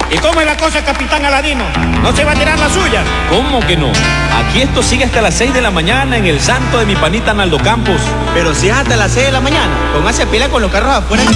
¿Y cómo es la cosa, capitán Aladino? ¿No se va a tirar la suya? ¿Cómo que no? Aquí esto sigue hasta las 6 de la mañana en el santo de mi panita Naldo Campos. Pero si es hasta las 6 de la mañana, póngase a pila con los carros afuera.